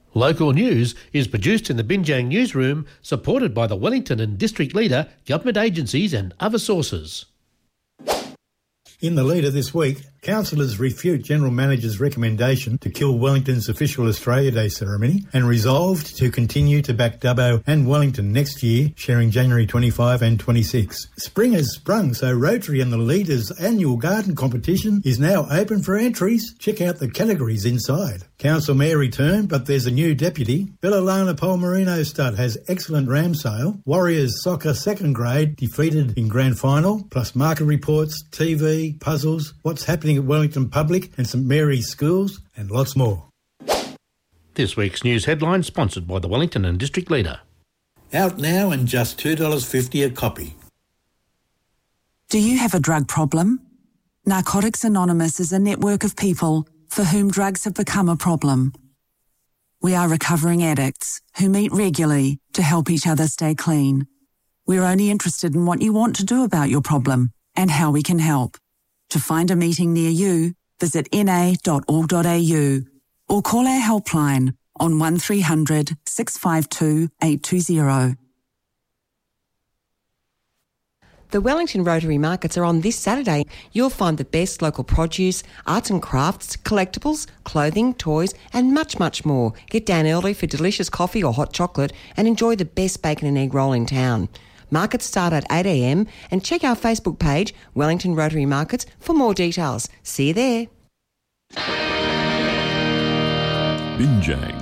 Local news is produced in the Binjang newsroom, supported by the Wellington and District Leader, government agencies and other sources. In the Leader this week, councillors refute General Manager's recommendation to kill Wellington's official Australia Day ceremony and resolved to continue to back Dubbo and Wellington next year, sharing January 25 and 26. Spring has sprung, so Rotary and the Leader's annual garden competition is now open for entries. Check out the categories inside. Council Mayor returned, but there's a new deputy. Villalana Polmarino stud has excellent ram sale. Warriors Soccer second grade defeated in grand final, plus market reports, TV, puzzles, what's happening at Wellington Public and St Mary's schools, and lots more. This week's news headline sponsored by the Wellington and District Leader. Out now and just $2.50 a copy. Do you have a drug problem? Narcotics Anonymous is a network of people for whom drugs have become a problem. We are recovering addicts who meet regularly to help each other stay clean. We're only interested in what you want to do about your problem and how we can help. To find a meeting near you, visit na.org.au or call our helpline on 1300 652 820. The Wellington Rotary Markets are on this Saturday. You'll find the best local produce, arts and crafts, collectibles, clothing, toys and much, much more. Get down early for delicious coffee or hot chocolate and enjoy the best bacon and egg roll in town. Markets start at 8 a.m. and check our Facebook page, Wellington Rotary Markets, for more details. See you there. Binjang